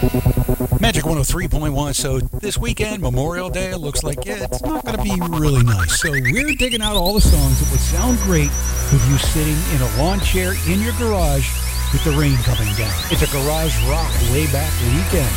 Magic 103.1. So this weekend, Memorial Day, it looks like it's not going to be really nice. So we're digging out all the songs that would sound great with you sitting in a lawn chair in your garage with the rain coming down. It's a garage rock way back weekend.